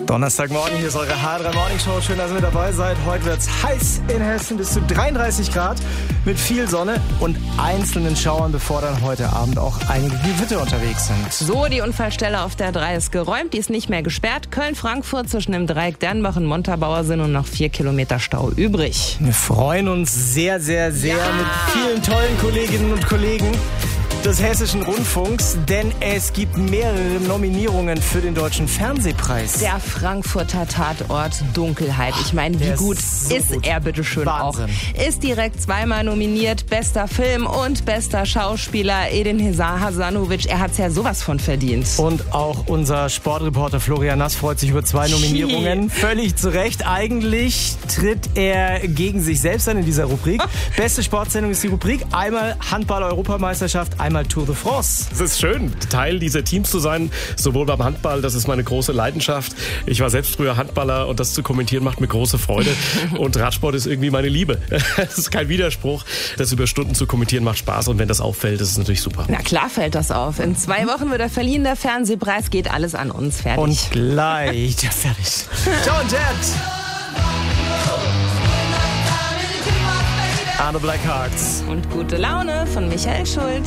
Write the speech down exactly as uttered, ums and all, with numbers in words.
Donnerstagmorgen, hier ist eure H drei Morning Show. Schön, dass ihr mit dabei seid. Heute wird's heiß in Hessen, bis zu dreiunddreißig Grad mit viel Sonne und einzelnen Schauern, bevor dann heute Abend auch einige Gewitter unterwegs sind. So, die Unfallstelle auf der drei ist geräumt, die ist nicht mehr gesperrt. Köln-Frankfurt zwischen dem Dreieck Dernbach und Montabaur sind nur noch vier Kilometer Stau übrig. Wir freuen uns sehr, sehr, sehr Ja. mit vielen tollen Kolleginnen und Kollegen des Hessischen Rundfunks, denn es gibt mehrere Nominierungen für den Deutschen Fernsehpreis. Der Frankfurter Tatort Dunkelheit. Ich meine, wie Der ist gut so ist gut. er bitteschön auch? Wahnsinn. Ist direkt zweimal nominiert. Bester Film und bester Schauspieler Edin Hasanovic. Er hat's ja sowas von verdient. Und auch unser Sportreporter Florian Nass freut sich über zwei Nominierungen. Völlig zu Recht. Eigentlich tritt er gegen sich selbst an in dieser Rubrik. Beste Sportsendung ist die Rubrik. Einmal Handball-Europameisterschaft, einmal Tour de France. Es ist schön, Teil dieser Teams zu sein, sowohl beim Handball, das ist meine große Leidenschaft. Ich war selbst früher Handballer und das zu kommentieren macht mir große Freude. Und Radsport ist irgendwie meine Liebe. Das ist kein Widerspruch. Das über Stunden zu kommentieren macht Spaß und wenn das auffällt, ist es natürlich super. Na klar fällt das auf. In zwei Wochen wird er verliehen, der Fernsehpreis. Geht alles an uns. Fertig. Und gleich, ja, fertig. John Jett. Arno Blackhearts. Und gute Laune von Michael Schulz.